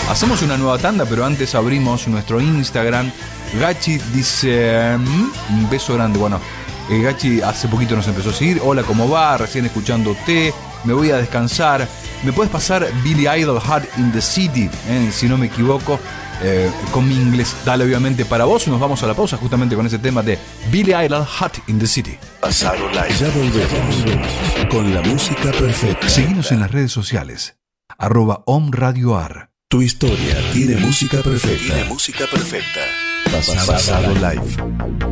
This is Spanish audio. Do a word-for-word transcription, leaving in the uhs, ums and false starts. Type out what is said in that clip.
Hacemos una nueva tanda, pero antes abrimos nuestro Instagram. Gachi dice, un beso grande. Bueno, eh, Gachi hace poquito nos empezó a seguir. Hola, ¿cómo va? Recién escuchándote. Me voy a descansar. ¿Me puedes pasar Billy Idol Hot in the City? Eh, si no me equivoco, eh, con mi inglés. Dale, obviamente, para vos. Nos vamos a la pausa justamente con ese tema de Billy Idol Hot in the City. Pasado Live. Ya volvemos con la música perfecta. Seguinos en las redes sociales. Arroba Om Radio Ar. Tu historia tiene música perfecta. Tiene música perfecta. Pasado, Pasado Live.